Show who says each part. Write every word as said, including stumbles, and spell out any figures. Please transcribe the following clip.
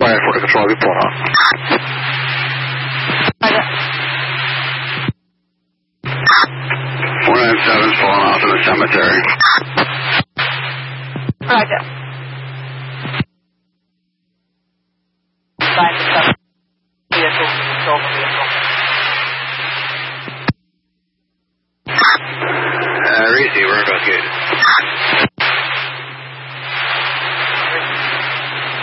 Speaker 1: Alright, four to control, I'll be pulling up.
Speaker 2: Roger.
Speaker 1: four nine seven's pulling off in the cemetery.
Speaker 2: Roger. Find the seven vehicle to the silver vehicle.
Speaker 1: Uh, receiver, investigated.